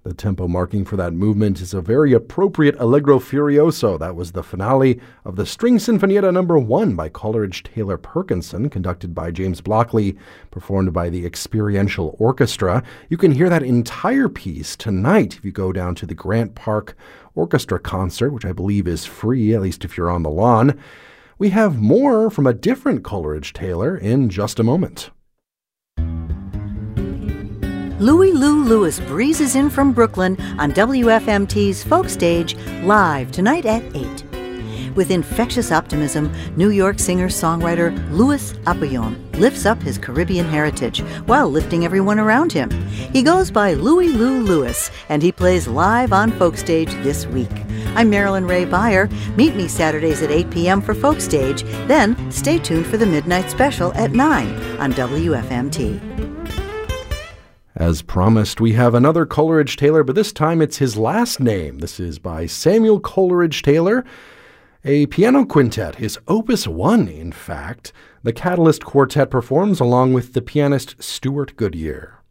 The tempo marking for that movement is a very appropriate Allegro Furioso. That was the finale of the String Sinfonietta No. 1 by Coleridge Taylor Perkinson, conducted by James Blockley, performed by the Experiential Orchestra. You can hear that entire piece tonight if you go down to the Grant Park Orchestra concert, which I believe is free, at least if you're on the lawn. We have more from a different Coleridge Taylor in just a moment. Louie Lou Lewis breezes in from Brooklyn on WFMT's Folk Stage, live tonight at 8. With infectious optimism, New York singer-songwriter Louis Apollon lifts up his Caribbean heritage while lifting everyone around him. He goes by Louie Lou Lewis, and he plays live on Folk Stage this week. I'm Marilyn Ray Beyer. Meet me Saturdays at 8 p.m. for Folk Stage. Then stay tuned for the Midnight Special at 9 on WFMT. As promised, we have another Coleridge Taylor, but this time it's his last name. This is by Samuel Coleridge Taylor, a piano quintet, his Opus 1, in fact. The Catalyst Quartet performs along with the pianist Stuart Goodyear.